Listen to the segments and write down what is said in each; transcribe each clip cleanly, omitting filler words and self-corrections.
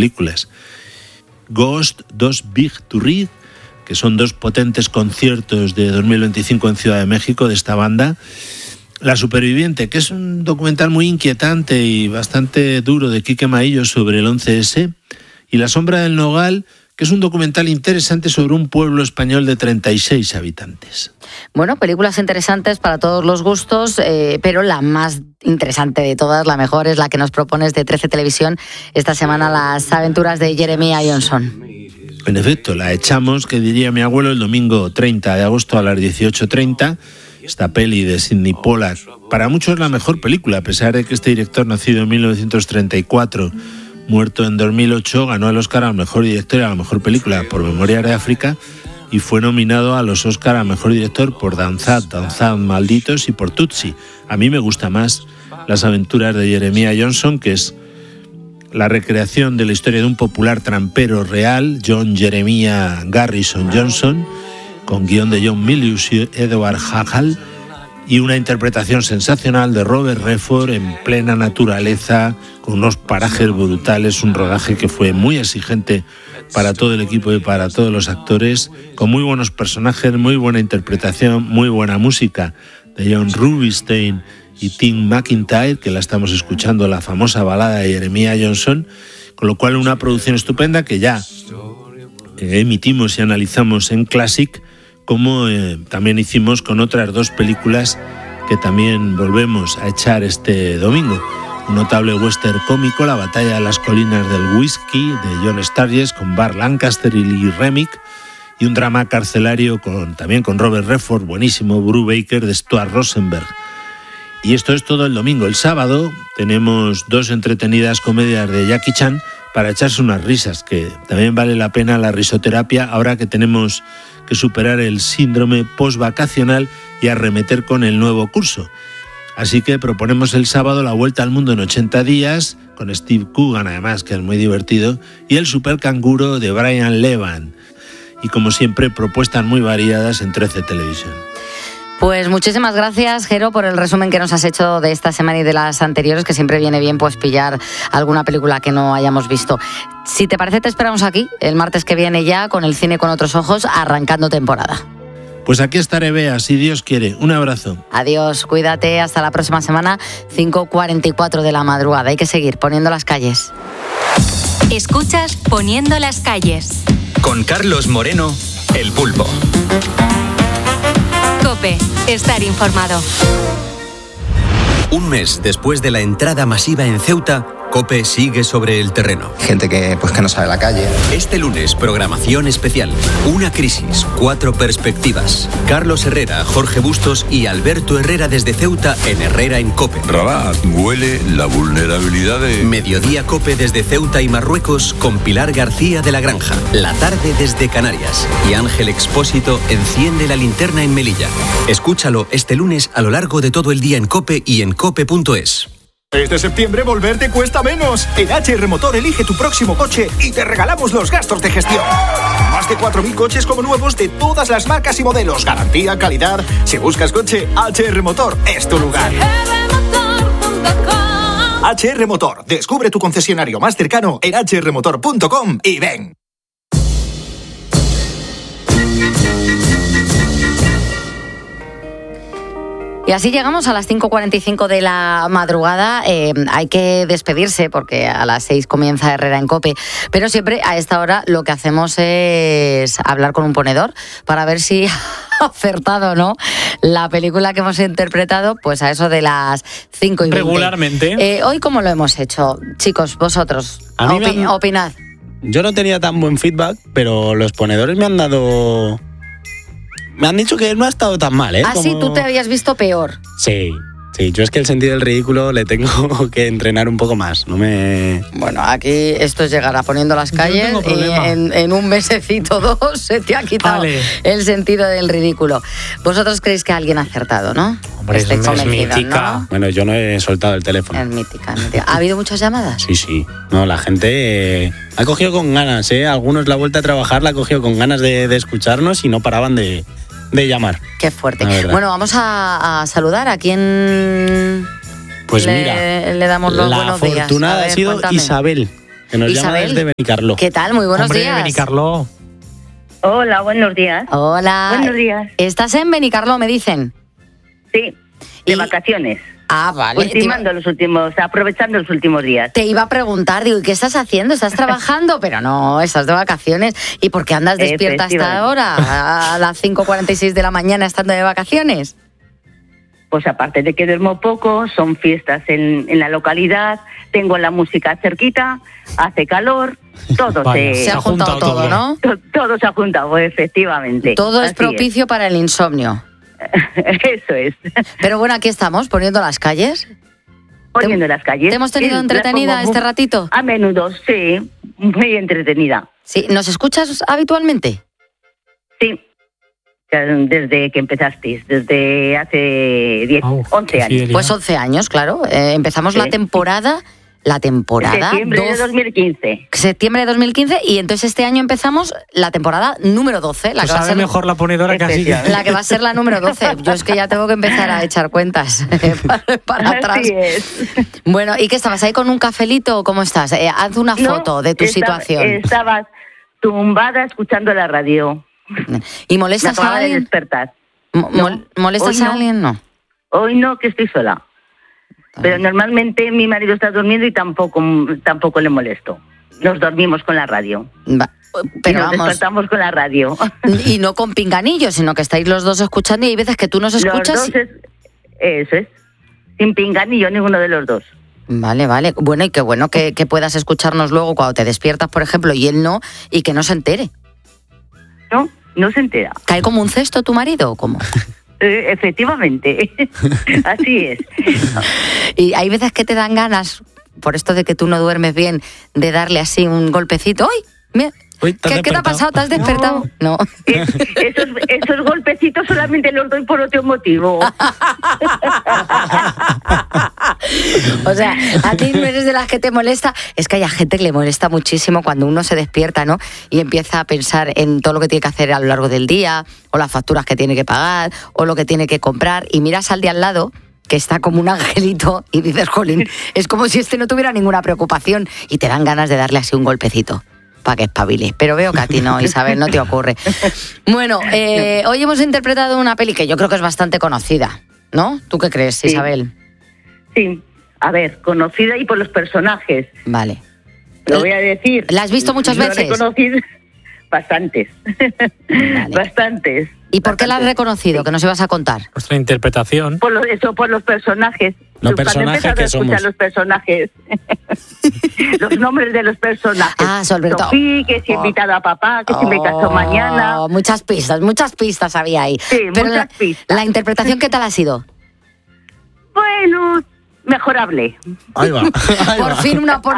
películas. Ghost, 2 Big to Read, que son 2 potentes conciertos de 2025 en Ciudad de México de esta banda. La Superviviente, que es un documental muy inquietante y bastante duro de Quique Maillo sobre el 11S. Y La Sombra del Nogal, que es un documental interesante sobre un pueblo español de 36 habitantes. Bueno, películas interesantes para todos los gustos, pero la más interesante de todas, la mejor, es la que nos propones de 13 Televisión esta semana, Las aventuras de Jeremiah Johnson. En efecto, la echamos, que diría mi abuelo, el domingo 30 de agosto a las 18:30. Esta peli de Sidney Pollack, para muchos la mejor película, a pesar de que este director, nacido en 1934, muerto en 2008, ganó el Oscar al mejor director y a la mejor película por Memorias de África, y fue nominado a los Oscar al mejor director por Danzad Malditos y por Tutsi. A mí me gusta más Las aventuras de Jeremiah Johnson, que es la recreación de la historia de un popular trampero real, John Jeremiah Garrison Johnson, con guión de John Milius y Edward Hagel, y una interpretación sensacional de Robert Redford en plena naturaleza, con unos parajes brutales, un rodaje que fue muy exigente para todo el equipo y para todos los actores, con muy buenos personajes, muy buena interpretación, muy buena música de John Rubinstein y Tim McIntyre, que la estamos escuchando, la famosa balada de Jeremiah Johnson, con lo cual una producción estupenda que ya emitimos y analizamos en Classic, como también hicimos con otras 2 películas que también volvemos a echar este domingo. Un notable western cómico, La batalla de las colinas del whisky, de John Sturges, con Burt Lancaster y Lee Remick, y un drama carcelario también con Robert Redford, buenísimo, Brubaker, de Stuart Rosenberg. Y esto es todo el domingo. El sábado tenemos 2 entretenidas comedias de Jackie Chan para echarse unas risas, que también vale la pena la risoterapia ahora que tenemos que superar el síndrome postvacacional y arremeter con el nuevo curso. Así que proponemos el sábado La vuelta al mundo en 80 días, con Steve Coogan además, que es muy divertido, y El supercanguro de Brian Levan. Y como siempre, propuestas muy variadas en 13 Televisión. Pues muchísimas gracias, Jero, por el resumen que nos has hecho de esta semana y de las anteriores, que siempre viene bien pues pillar alguna película que no hayamos visto. Si te parece, te esperamos aquí el martes que viene ya con el cine con otros ojos, arrancando temporada. Pues aquí estaré, Bea, si Dios quiere. Un abrazo. Adiós, cuídate, hasta la próxima semana, 5:44 de la madrugada. Hay que seguir poniendo las calles. Escuchas Poniendo las calles. Con Carlos Moreno, El Pulpo. COPE, estar informado. Un mes después de la entrada masiva en Ceuta, COPE sigue sobre el terreno. Gente que no sabe la calle. Este lunes, programación especial. Una crisis, 4 perspectivas. Carlos Herrera, Jorge Bustos y Alberto Herrera desde Ceuta en Herrera en COPE. Rabat, huele la vulnerabilidad de... Mediodía COPE desde Ceuta y Marruecos con Pilar García de la Granja. La tarde desde Canarias. Y Ángel Expósito enciende la linterna en Melilla. Escúchalo este lunes a lo largo de todo el día en COPE y en cope.es. Este septiembre volver te cuesta menos. En HR Motor elige tu próximo coche y te regalamos los gastos de gestión. Más de 4.000 coches como nuevos de todas las marcas y modelos. Garantía, calidad. Si buscas coche, HR Motor es tu lugar. HR Motor. Descubre tu concesionario más cercano en hrmotor.com y ven. Y así llegamos a las 5:45 de la madrugada. Hay que despedirse porque a las 6 comienza Herrera en COPE. Pero siempre a esta hora lo que hacemos es hablar con un ponedor para ver si ha acertado o no la película que hemos interpretado, pues a eso de las 5:20. Regularmente. Hoy, ¿cómo lo hemos hecho? Chicos, vosotros, opinad. Yo no tenía tan buen feedback, pero los ponedores me han dado... Me han dicho que no ha estado tan mal, ¿eh? Ah, sí, tú te habías visto peor. Sí, yo es que el sentido del ridículo le tengo que entrenar un poco más. Bueno, aquí esto es llegar a Poniendo las calles y en un mesecito, 2 se te ha quitado el sentido del ridículo. Vosotros creéis que alguien ha acertado, ¿no? Hombre, es mítica. ¿No? Bueno, yo no he soltado el teléfono. Es mítica. ¿Ha habido muchas llamadas? Sí. No, la gente ha cogido con ganas, ¿eh? Algunos la vuelta a trabajar la ha cogido con ganas de escucharnos y no paraban de llamar. Qué fuerte. Bueno, vamos a saludar a quién pues le damos los buenos días. La afortunada ha sido cuéntame. Isabel. que nos llama Isabel, desde Benicarló. ¿Qué tal? Muy buenos días. Benicarló. Hola, buenos días. Hola. Buenos días. ¿Estás en Benicarló, me dicen? Sí, de vacaciones. Ah, vale. Aprovechando los últimos días. Te iba a preguntar, digo, ¿y qué estás haciendo? ¿Estás trabajando? Pero no, estás de vacaciones. ¿Y por qué andas despierta hasta ahora, a las 5:46 de la mañana, estando de vacaciones? Pues aparte de que duermo poco, son fiestas en la localidad, tengo la música cerquita, hace calor, todo se ha juntado todo, ¿no? Todo se ha juntado, efectivamente. Todo es propicio para el insomnio. Eso es. Pero bueno, aquí estamos, poniendo las calles. Poniendo las calles. ¿Te hemos tenido entretenida este ratito? A menudo, sí, muy entretenida. Sí, ¿nos escuchas habitualmente? Sí. Desde que empezasteis, desde hace 11 años. Pues 11 años, claro. Empezamos la temporada... Septiembre de 2015. Septiembre de 2015 y entonces este año empezamos la temporada número 12. La que va a ser mejor la ponedora que así. La que va a ser la número 12. Yo es que ya tengo que empezar a echar cuentas para atrás. Así es. Bueno, ¿y qué estabas ahí con un cafelito o cómo estás? Haz una foto de tu situación. Estabas tumbada escuchando la radio. ¿Y molestas a alguien? De despertar. ¿Molestas a alguien? No. Hoy no, que estoy sola. Pero normalmente mi marido está durmiendo y tampoco le molesto. Nos dormimos con la radio. Pero nos despertamos con la radio. Y no con pinganillos, sino que estáis los dos escuchando y hay veces que tú nos escuchas. Eso es. Sin pinganillo ninguno de los dos. Vale. Bueno, y qué bueno que puedas escucharnos luego cuando te despiertas, por ejemplo, y él no, y que no se entere. No se entera. ¿Cae como un cesto tu marido o cómo? Efectivamente, así es. Y hay veces que te dan ganas, por esto de que tú no duermes bien, de darle así un golpecito. ¡Ay! Mira, ¿qué te ha pasado? ¿Te has despertado? No. Esos golpecitos solamente los doy por otro motivo. O sea, a ti no eres de las que te molesta. Es que hay gente que le molesta muchísimo cuando uno se despierta, ¿no? Y empieza a pensar en todo lo que tiene que hacer a lo largo del día, o las facturas que tiene que pagar, o lo que tiene que comprar, y miras al de al lado, que está como un angelito, y dices, jolín, es como si no tuviera ninguna preocupación, y te dan ganas de darle así un golpecito para que espabile. Pero veo que a ti no, Isabel, no te ocurre. Bueno, hoy hemos interpretado una peli que yo creo que es bastante conocida, ¿no? ¿Tú qué crees, Isabel? Sí, a ver, conocida y por los personajes. Vale. Lo voy a decir. ¿La has visto muchas veces? Reconocido bastantes. Vale. Bastantes. ¿Y por qué la has reconocido? Que nos ibas a contar. Nuestra interpretación. Por los personajes. Los personajes que somos. Los personajes. Los nombres de los personajes. Ah, sobre todo. Sofía, que se ha invitado a papá, que se me casó mañana. Muchas pistas había ahí. Sí, pero muchas pistas. ¿La interpretación qué tal ha sido? Bueno, mejorable. Ahí va. Por fin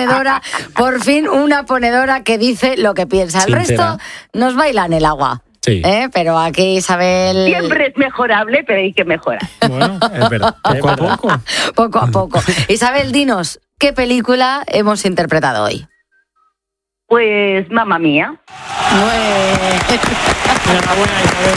una ponedora que dice lo que piensa. El resto nos baila en el agua. Sí. Pero aquí Isabel... Siempre es mejorable, pero hay que mejorar. Bueno, es verdad. Poco a poco. Poco a poco. Isabel, dinos, ¿qué película hemos interpretado hoy? Pues Mamma Mía. Enhorabuena, Isabel.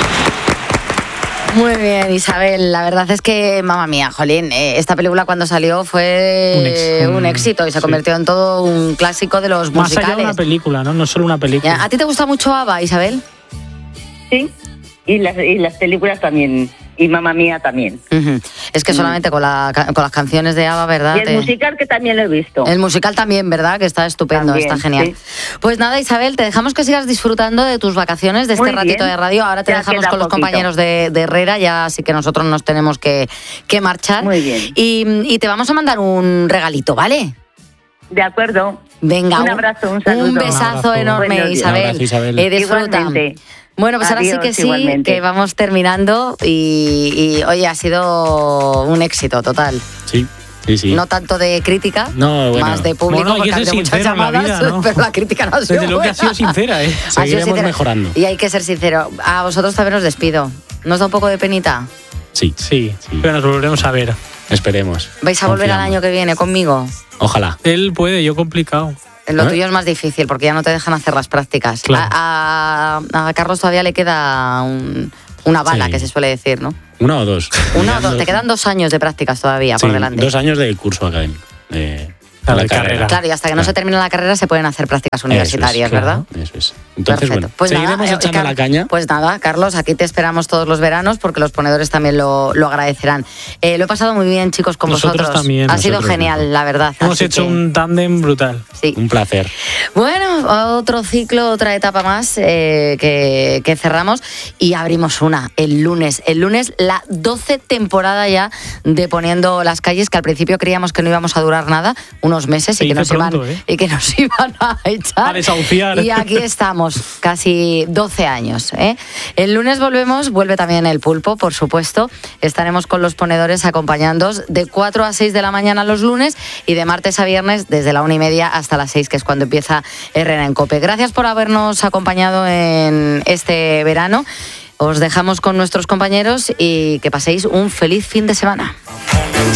Muy bien, Isabel. La verdad es que, Mamma Mía, jolín, esta película cuando salió fue un éxito y se convirtió en todo un clásico de los musicales. Más allá de una película, ¿no? No solo una película. ¿A ti te gusta mucho ABBA, Isabel? Sí, y las películas también, y Mamma Mía también. Uh-huh. Es que solamente con las canciones de ABBA, ¿verdad? Y el musical, que también lo he visto. El musical también, ¿verdad? Que está estupendo, también, está genial. Sí. Pues nada, Isabel, te dejamos que sigas disfrutando de tus vacaciones, de este ratito de radio. Ahora te dejamos con los compañeros de Herrera, ya así que nosotros nos tenemos que marchar. Muy bien. Y te vamos a mandar un regalito, ¿vale? De acuerdo. Venga, un abrazo, un saludo. Un besazo enorme, Isabel. Un abrazo, Isabel. Disfruta. Bueno, pues Adiós, ahora sí que igualmente. que vamos terminando y oye, ha sido un éxito total. Sí. No tanto de crítica, más de público, porque ha habido muchas llamadas, vida, ¿no? pero la crítica no ha sido desde lo que ha sido sincera, ¿eh? Seguiremos mejorando. Y hay que ser sincero. A vosotros también os despido. ¿Nos da un poco de penita? Sí, pero nos volveremos a ver. Esperemos. ¿Vais a volver al año que viene conmigo? Ojalá. Él puede, yo complicado. Lo tuyo es más difícil porque ya no te dejan hacer las prácticas. Claro. A Carlos todavía le queda una bala, que se suele decir, ¿no? ¿Una o dos? Te quedan 2 años de prácticas todavía por delante. 2 años de curso académico. la carrera. Claro, y hasta que no se termine la carrera se pueden hacer prácticas universitarias, ¿verdad? Eso es. Entonces, perfecto. bueno, pues seguiremos nada, echando la caña. Pues nada, Carlos, aquí te esperamos todos los veranos porque los ponedores también lo agradecerán. Lo he pasado muy bien, chicos, con nosotros vosotros. También. Ha sido genial, la verdad. Hemos hecho un tándem brutal. Sí. Un placer. Bueno, otro ciclo, otra etapa más que cerramos y abrimos el lunes. El lunes, la 12 temporada ya de Poniendo las Calles, que al principio creíamos que no íbamos a durar nada, unos meses, y que nos iban a echar. A desahuciar. Y aquí estamos, casi 12 años. El lunes vuelve también el Pulpo, por supuesto. Estaremos con los ponedores acompañándoos de 4 a 6 de la mañana los lunes y de martes a viernes desde la 1:30 hasta las 6, que es cuando empieza Herrera en COPE. Gracias por habernos acompañado en este verano. Os dejamos con nuestros compañeros y que paséis un feliz fin de semana.